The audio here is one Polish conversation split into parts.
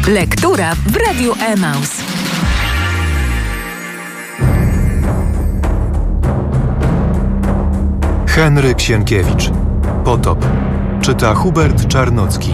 Lektura w Radiu Emaus. Henryk Sienkiewicz. Potop. Czyta Hubert Czarnocki.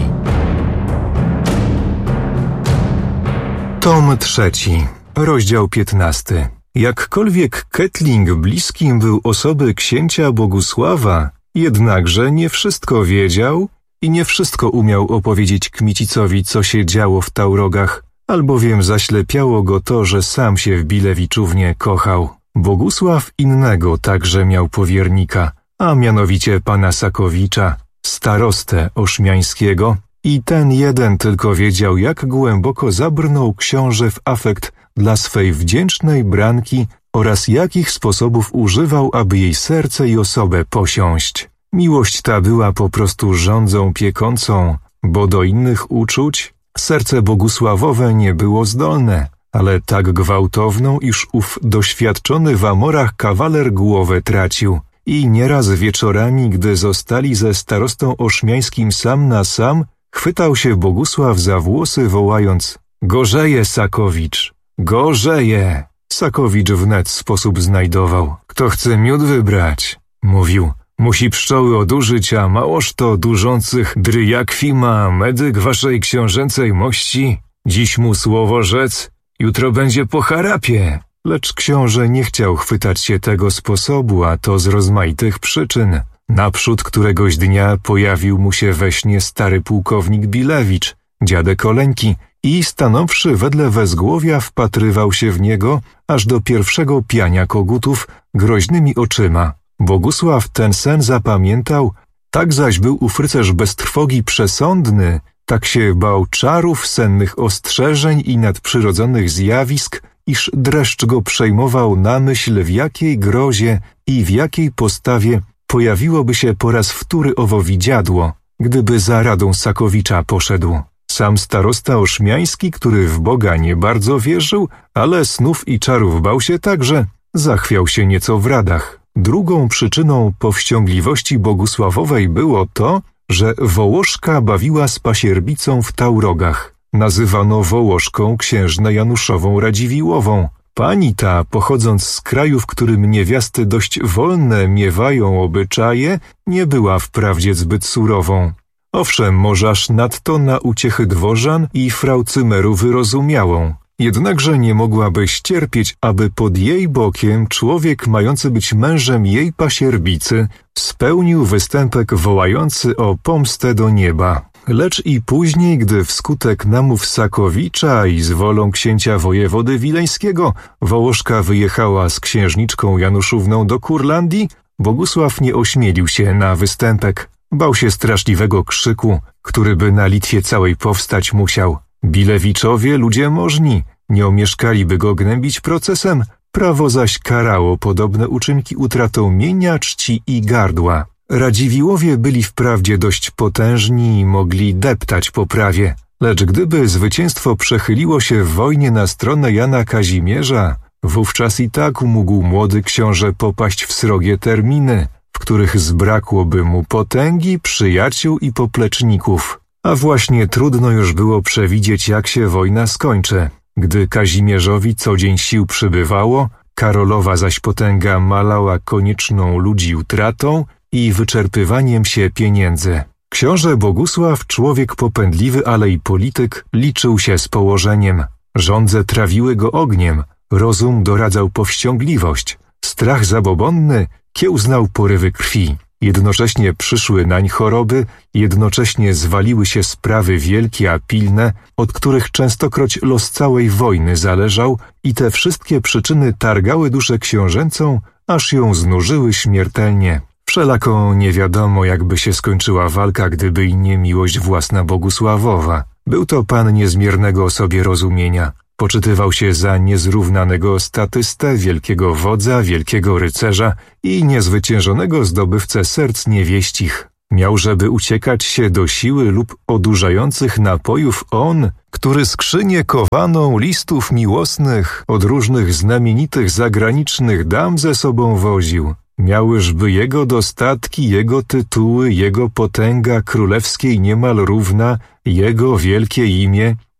Tom 3. Rozdział 15. Jakkolwiek Kettling bliskim był osoby księcia Bogusława, jednakże nie wszystko wiedział i nie wszystko umiał opowiedzieć Kmicicowi, co się działo w Taurogach, albowiem zaślepiało go to, że sam się w Bilewiczównie kochał. Bogusław innego także miał powiernika, a mianowicie pana Sakowicza, starostę oszmiańskiego, i ten jeden tylko wiedział, jak głęboko zabrnął książę w afekt dla swej wdzięcznej branki oraz jakich sposobów używał, aby jej serce i osobę posiąść. Miłość ta była po prostu żądzą piekącą, bo do innych uczuć serce Bogusławowe nie było zdolne, ale tak gwałtowną, iż ów doświadczony w amorach kawaler głowę tracił. I nieraz wieczorami, gdy zostali ze starostą oszmiańskim sam na sam, chwytał się Bogusław za włosy, wołając: „Gorzeje, Sakowicz, gorzeje!” Sakowicz wnet sposób znajdował. „Kto chce miód wybrać?” mówił. „Musi pszczoły odurzyć, a małoż to durzących dryjakwi ma medyk waszej książęcej mości. Dziś mu słowo rzec, jutro będzie po harapie.” Lecz książę nie chciał chwytać się tego sposobu, a to z rozmaitych przyczyn. Naprzód któregoś dnia pojawił mu się we śnie stary pułkownik Bilewicz, dziadek Oleńki, i stanąwszy wedle wezgłowia wpatrywał się w niego aż do pierwszego piania kogutów groźnymi oczyma. Bogusław ten sen zapamiętał, tak zaś był ów rycerz bez trwogi przesądny, tak się bał czarów, sennych ostrzeżeń i nadprzyrodzonych zjawisk, iż dreszcz go przejmował na myśl, w jakiej grozie i w jakiej postawie pojawiłoby się po raz wtóry owo widziadło, gdyby za radą Sakowicza poszedł. Sam starosta oszmiański, który w Boga nie bardzo wierzył, ale snów i czarów bał się także, zachwiał się nieco w radach. Drugą przyczyną powściągliwości Bogusławowej było to, że Wołoszka bawiła z pasierbicą w Taurogach. Nazywano Wołoszką księżnę Januszową Radziwiłłową. Pani ta, pochodząc z kraju, w którym niewiasty dość wolne miewają obyczaje, nie była wprawdzie zbyt surową. Owszem, możaż nadto na uciechy dworzan i frau Cymeru wyrozumiałą. Jednakże nie mogłaby ścierpieć, aby pod jej bokiem człowiek mający być mężem jej pasierbicy spełnił występek wołający o pomstę do nieba. Lecz i później, gdy wskutek namów Sakowicza i z wolą księcia wojewody wileńskiego Wołoszka wyjechała z księżniczką Januszówną do Kurlandii, Bogusław nie ośmielił się na występek. Bał się straszliwego krzyku, który by na Litwie całej powstać musiał. Bilewiczowie, ludzie możni, nie omieszkaliby go gnębić procesem, prawo zaś karało podobne uczynki utratą mienia, czci i gardła. Radziwiłłowie byli wprawdzie dość potężni i mogli deptać po prawie, lecz gdyby zwycięstwo przechyliło się w wojnie na stronę Jana Kazimierza, wówczas i tak mógł młody książę popaść w srogie terminy, w których zbrakłoby mu potęgi, przyjaciół i popleczników. A właśnie trudno już było przewidzieć, jak się wojna skończy. Gdy Kazimierzowi co dzień sił przybywało, Karolowa zaś potęga malała konieczną ludzi utratą i wyczerpywaniem się pieniędzy. Książę Bogusław, człowiek popędliwy, ale i polityk, liczył się z położeniem. Żądze trawiły go ogniem, rozum doradzał powściągliwość, strach zabobonny kiełznał porywy krwi. Jednocześnie przyszły nań choroby, jednocześnie zwaliły się sprawy wielkie a pilne, od których częstokroć los całej wojny zależał, i te wszystkie przyczyny targały duszę książęcą, aż ją znużyły śmiertelnie. Wszelako nie wiadomo, jakby się skończyła walka, gdyby i nie miłość własna Bogusławowa. Był to pan niezmiernego sobie rozumienia. Poczytywał się za niezrównanego statystę, wielkiego wodza, wielkiego rycerza i niezwyciężonego zdobywcę serc niewieścich. Miał, żeby uciekać się do siły lub odurzających napojów on, który skrzynię kowaną listów miłosnych od różnych znamienitych zagranicznych dam ze sobą woził. Miałyżby jego dostatki, jego tytuły, jego potęga królewskiej niemal równa, jego wielkie imię,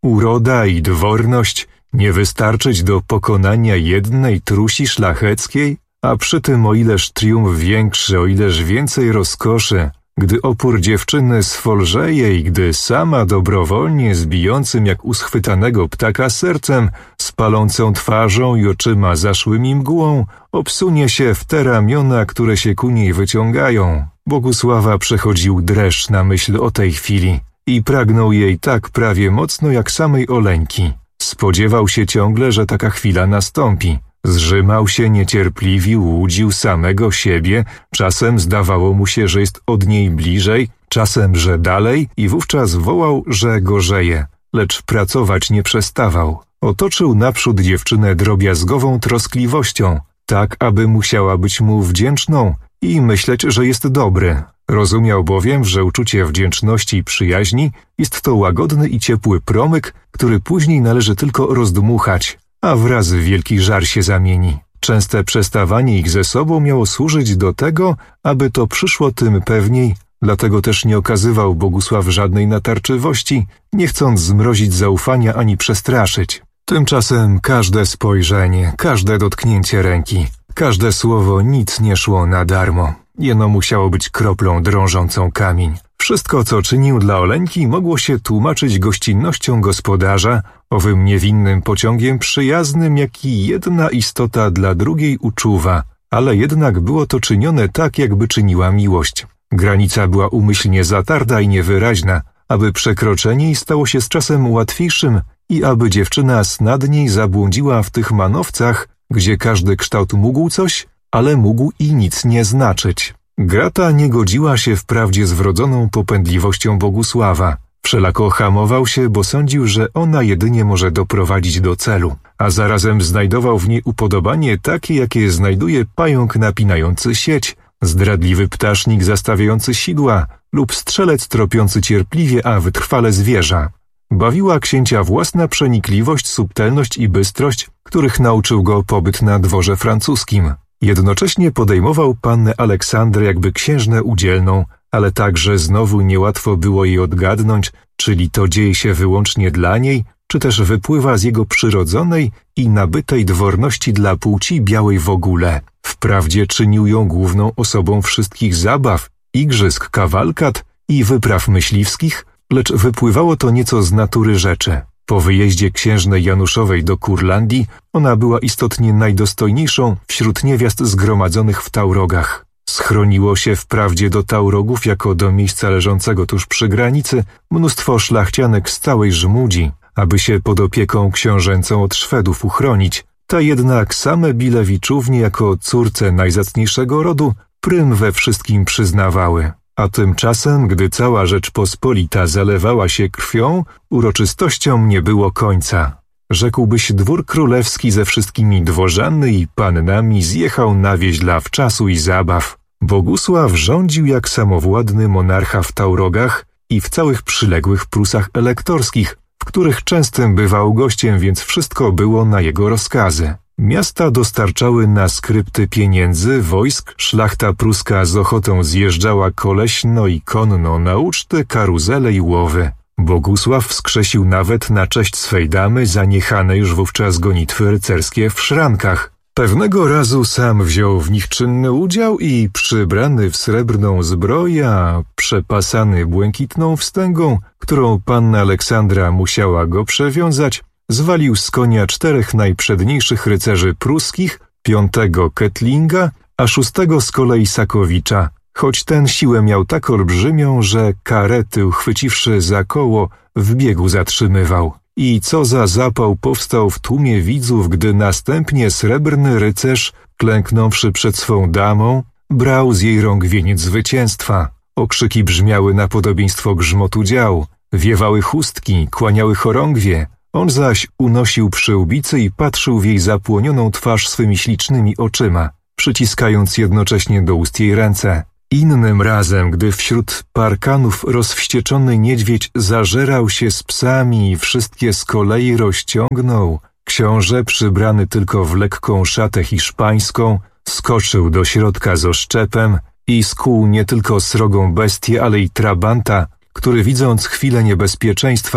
Uroda i dworność nie wystarczyć do pokonania jednej trusi szlacheckiej? A przy tym o ileż triumf większy, o ileż więcej rozkoszy, gdy opór dziewczyny sfolżeje i gdy sama dobrowolnie z bijącym jak u schwytanego ptaka sercem, z palącą twarzą i oczyma zaszłymi mgłą, obsunie się w te ramiona, które się ku niej wyciągają. Bogusława przechodził dreszcz na myśl o tej chwili i pragnął jej tak prawie mocno jak samej Oleńki. Spodziewał się ciągle, że taka chwila nastąpi. Zrzymał się, niecierpliwił, łudził samego siebie, czasem zdawało mu się, że jest od niej bliżej, czasem, że dalej i wówczas wołał, że gorzeje, lecz pracować nie przestawał. Otoczył naprzód dziewczynę drobiazgową troskliwością, tak aby musiała być mu wdzięczną i myśleć, że jest dobry. Rozumiał bowiem, że uczucie wdzięczności i przyjaźni jest to łagodny i ciepły promyk, który później należy tylko rozdmuchać, a wraz w wielki żar się zamieni. Częste przestawanie ich ze sobą miało służyć do tego, aby to przyszło tym pewniej, dlatego też nie okazywał Bogusław żadnej natarczywości, nie chcąc zmrozić zaufania ani przestraszyć. Tymczasem każde spojrzenie, każde dotknięcie ręki, każde słowo nic nie szło na darmo. Jeno musiało być kroplą drążącą kamień. Wszystko, co czynił dla Oleńki, mogło się tłumaczyć gościnnością gospodarza, owym niewinnym pociągiem przyjaznym, jaki jedna istota dla drugiej uczuwa, ale jednak było to czynione tak, jakby czyniła miłość. Granica była umyślnie zatarta i niewyraźna, aby przekroczenie jej stało się z czasem łatwiejszym i aby dziewczyna snadniej zabłądziła w tych manowcach, gdzie każdy kształt mógł coś, ale mógł i nic nie znaczyć. Grata nie godziła się wprawdzie z wrodzoną popędliwością Bogusława. Wszelako hamował się, bo sądził, że ona jedynie może doprowadzić do celu, a zarazem znajdował w niej upodobanie takie, jakie znajduje pająk napinający sieć, zdradliwy ptasznik zastawiający sidła lub strzelec tropiący cierpliwie, a wytrwale zwierza. Bawiła księcia własna przenikliwość, subtelność i bystrość, których nauczył go pobyt na dworze francuskim. Jednocześnie podejmował pannę Aleksandrę jakby księżnę udzielną, ale także znowu niełatwo było jej odgadnąć, czyli to dzieje się wyłącznie dla niej, czy też wypływa z jego przyrodzonej i nabytej dworności dla płci białej w ogóle. Wprawdzie czynił ją główną osobą wszystkich zabaw, igrzysk, kawalkad i wypraw myśliwskich, lecz wypływało to nieco z natury rzeczy. Po wyjeździe księżnej Januszowej do Kurlandii ona była istotnie najdostojniejszą wśród niewiast zgromadzonych w Taurogach. Schroniło się wprawdzie do Taurogów jako do miejsca leżącego tuż przy granicy mnóstwo szlachcianek z całej Żmudzi, aby się pod opieką książęcą od Szwedów uchronić. Ta jednak same Bilewiczównie jako córce najzacniejszego rodu prym we wszystkim przyznawały. A tymczasem, gdy cała Rzeczpospolita zalewała się krwią, uroczystościom nie było końca. Rzekłbyś, dwór królewski ze wszystkimi dworzany i pannami zjechał na wieś dla wczasu i zabaw. Bogusław rządził jak samowładny monarcha w Taurogach i w całych przyległych Prusach elektorskich, w których częstym bywał gościem, więc wszystko było na jego rozkazy. Miasta dostarczały na skrypty pieniędzy, wojsk, szlachta pruska z ochotą zjeżdżała koleśno i konno na uczty, karuzele i łowy. Bogusław wskrzesił nawet na cześć swej damy zaniechane już wówczas gonitwy rycerskie w szrankach. Pewnego razu sam wziął w nich czynny udział i przybrany w srebrną zbroję, a przepasany błękitną wstęgą, którą panna Aleksandra musiała go przewiązać, zwalił z konia 4 najprzedniejszych rycerzy pruskich, 5. Kettlinga, a 6. z kolei Sakowicza, choć ten siłę miał tak olbrzymią, że karety uchwyciwszy za koło w biegu zatrzymywał. I co za zapał powstał w tłumie widzów, gdy następnie srebrny rycerz, klęknąwszy przed swą damą, brał z jej rąk wieniec zwycięstwa. Okrzyki brzmiały na podobieństwo grzmotu dział, wiewały chustki, kłaniały chorągwie. On zaś unosił przyłbicy i patrzył w jej zapłonioną twarz swymi ślicznymi oczyma, przyciskając jednocześnie do ust jej ręce. Innym razem, gdy wśród parkanów rozwścieczony niedźwiedź zażerał się z psami i wszystkie z kolei rozciągnął, książę, przybrany tylko w lekką szatę hiszpańską, skoczył do środka z oszczepem i skuł nie tylko srogą bestię, ale i trabanta, który widząc chwilę niebezpieczeństwa,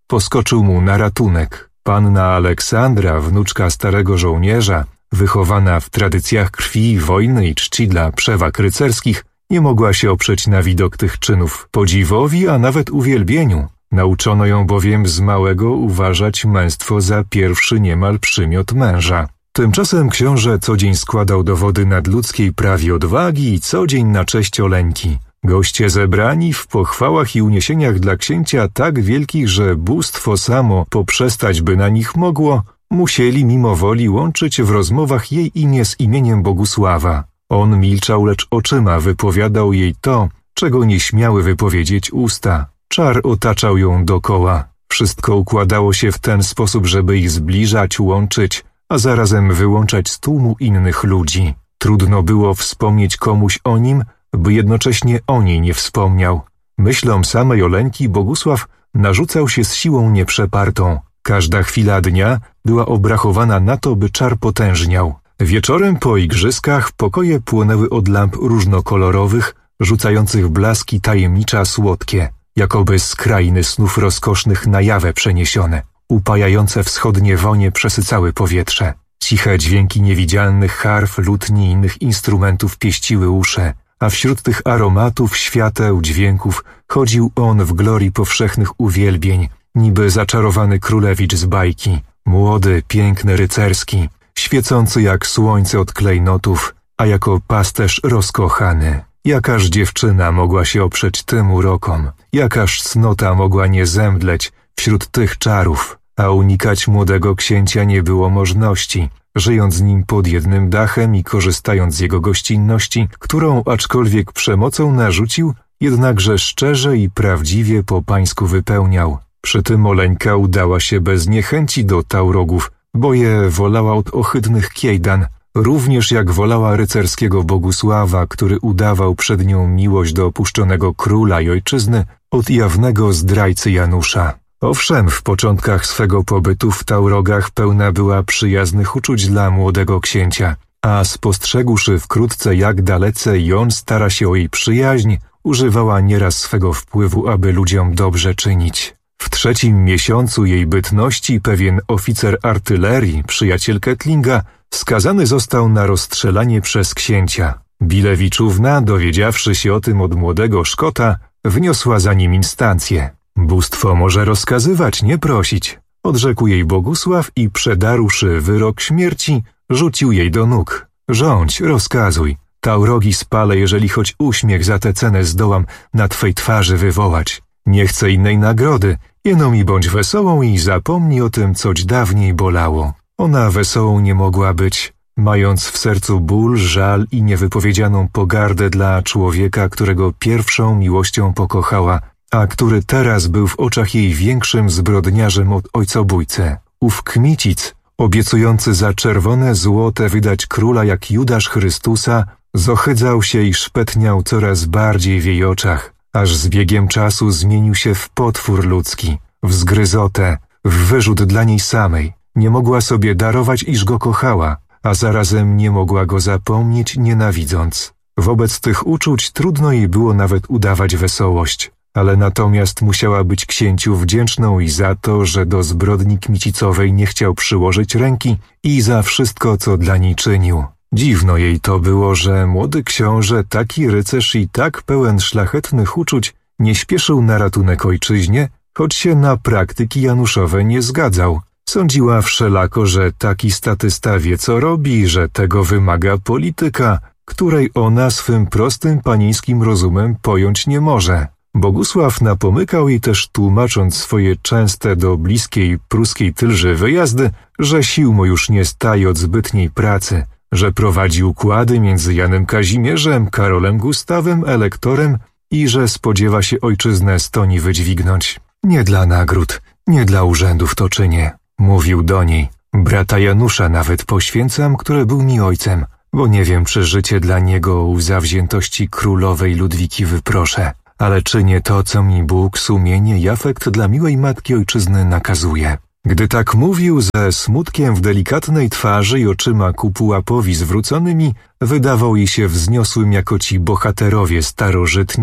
poskoczył mu na ratunek. Panna Aleksandra, wnuczka starego żołnierza, wychowana w tradycjach krwi, wojny i czci dla przewag rycerskich, nie mogła się oprzeć na widok tych czynów podziwowi, a nawet uwielbieniu. Nauczono ją bowiem z małego uważać męstwo za pierwszy niemal przymiot męża. Tymczasem książę co dzień składał dowody nadludzkiej prawie odwagi i co dzień na cześć Oleńki. Goście zebrani w pochwałach i uniesieniach dla księcia tak wielkich, że bóstwo samo poprzestać by na nich mogło, musieli mimo woli łączyć w rozmowach jej imię z imieniem Bogusława. On milczał, lecz oczyma wypowiadał jej to, czego nie śmiały wypowiedzieć usta. Czar otaczał ją dokoła. Wszystko układało się w ten sposób, żeby ich zbliżać, łączyć, a zarazem wyłączać z tłumu innych ludzi. Trudno było wspomnieć komuś o nim, by jednocześnie o niej nie wspomniał. Myślom samej Oleńki Bogusław narzucał się z siłą nieprzepartą. Każda chwila dnia była obrachowana na to, by czar potężniał. Wieczorem po igrzyskach pokoje płonęły od lamp różnokolorowych, rzucających blaski tajemnicza słodkie, jakoby z krainy snów rozkosznych na jawę przeniesione. Upajające wschodnie wonie przesycały powietrze. Ciche dźwięki niewidzialnych harf, lutni i innych instrumentów pieściły uszy, a wśród tych aromatów, świateł, dźwięków chodził on w glorii powszechnych uwielbień, niby zaczarowany królewicz z bajki, młody, piękny, rycerski, świecący jak słońce od klejnotów, a jako pasterz rozkochany. Jakaż dziewczyna mogła się oprzeć tym urokom, jakaż cnota mogła nie zemdleć wśród tych czarów, a unikać młodego księcia nie było możności, żyjąc z nim pod jednym dachem i korzystając z jego gościnności, którą aczkolwiek przemocą narzucił, jednakże szczerze i prawdziwie po pańsku wypełniał. Przy tym Oleńka udała się bez niechęci do taurogów, bo je wolała od ohydnych kiejdan, również jak wolała rycerskiego Bogusława, który udawał przed nią miłość do opuszczonego króla i ojczyzny od jawnego zdrajcy Janusza. Owszem, w początkach swego pobytu w Taurogach pełna była przyjaznych uczuć dla młodego księcia, a spostrzegłszy wkrótce, jak dalece i on stara się o jej przyjaźń, używała nieraz swego wpływu, aby ludziom dobrze czynić. W 3. miesiącu jej bytności pewien oficer artylerii, przyjaciel Kettlinga, skazany został na rozstrzelanie przez księcia. Bilewiczówna, dowiedziawszy się o tym od młodego Szkota, wniosła za nim instancję. Bóstwo może rozkazywać, nie prosić. Odrzekł jej Bogusław i przedarłszy wyrok śmierci, rzucił jej do nóg. Rządź, rozkazuj. Taurogi spalę, jeżeli choć uśmiech za tę cenę zdołam na twej twarzy wywołać. Nie chcę innej nagrody, jeno mi bądź wesołą i zapomnij o tym, coć dawniej bolało. Ona wesołą nie mogła być, mając w sercu ból, żal i niewypowiedzianą pogardę dla człowieka, którego pierwszą miłością pokochała, a który teraz był w oczach jej większym zbrodniarzem od ojcobójcy. Ów Kmicic, obiecujący za czerwone złote wydać króla jak Judasz Chrystusa, zohydzał się i szpetniał coraz bardziej w jej oczach, aż z biegiem czasu zmienił się w potwór ludzki, w zgryzotę, w wyrzut dla niej samej. Nie mogła sobie darować, iż go kochała, a zarazem nie mogła go zapomnieć, nienawidząc. Wobec tych uczuć trudno jej było nawet udawać wesołość, ale natomiast musiała być księciu wdzięczną i za to, że do zbrodni Kmicicowej nie chciał przyłożyć ręki i za wszystko, co dla niej czynił. Dziwno jej to było, że młody książę, taki rycerz i tak pełen szlachetnych uczuć, nie śpieszył na ratunek ojczyźnie, choć się na praktyki januszowe nie zgadzał. Sądziła wszelako, że taki statysta wie, co robi, że tego wymaga polityka, której ona swym prostym panieńskim rozumem pojąć nie może. Bogusław napomykał jej też, tłumacząc swoje częste do bliskiej pruskiej Tylży wyjazdy, że sił mu już nie staje od zbytniej pracy, że prowadzi układy między Janem Kazimierzem, Karolem Gustawem, elektorem i że spodziewa się ojczyznę z toni wydźwignąć. Nie dla nagród, nie dla urzędów to czynię, mówił do niej. Brata Janusza nawet poświęcam, który był mi ojcem, bo nie wiem, czy życie dla niego u zawziętości królowej Ludwiki wyproszę, ale czynię to, co mi Bóg, sumienie i afekt dla miłej matki ojczyzny nakazuje. Gdy tak mówił, ze smutkiem w delikatnej twarzy i oczyma ku pułapowi zwróconymi, wydawał jej się wzniosłym jako ci bohaterowie starożytni,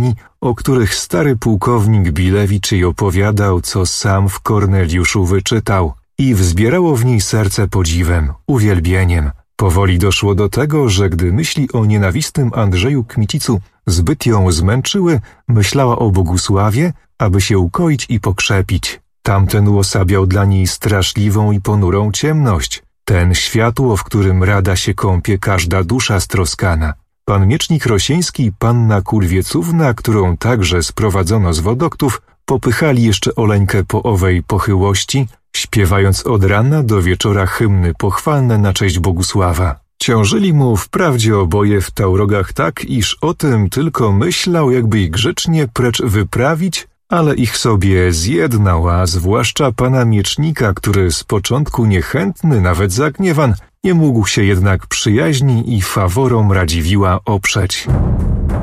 o których stary pułkownik Bilewicz jej opowiadał, co sam w Korneliuszu wyczytał. I wzbierało w niej serce podziwem, uwielbieniem. Powoli doszło do tego, że gdy myśli o nienawistnym Andrzeju Kmicicu zbyt ją zmęczyły, myślała o Bogusławie, aby się ukoić i pokrzepić. Tamten uosabiał dla niej straszliwą i ponurą ciemność. Ten światło, w którym rada się kąpie każda dusza stroskana. Pan Miecznik Rosieński i panna Kulwiecówna, którą także sprowadzono z wodoktów, popychali jeszcze Oleńkę po owej pochyłości, śpiewając od rana do wieczora hymny pochwalne na cześć Bogusława. Ciążyli mu wprawdzie oboje w taurogach tak, iż o tym tylko myślał, jakby ich grzecznie precz wyprawić, ale ich sobie zjednał, a zwłaszcza pana Miecznika, który z początku niechętny, nawet zagniewan, nie mógł się jednak przyjaźni i faworom Radziwiła oprzeć.